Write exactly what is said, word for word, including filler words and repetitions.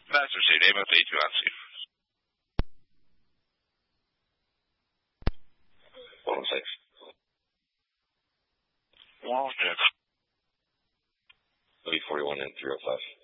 Master State, aim at eight, Nazi. one oh six. one oh six. three forty-one and three oh five.